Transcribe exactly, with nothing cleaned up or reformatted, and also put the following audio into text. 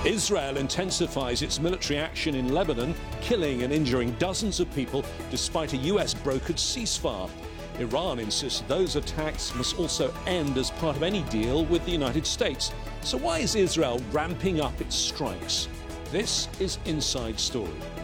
Israel intensifies its military action in Lebanon, killing and injuring dozens of people despite a U S-brokered ceasefire. Iran insists those attacks must also end as part of any deal with the United States. So why is Israel ramping up its strikes? This is Inside Story.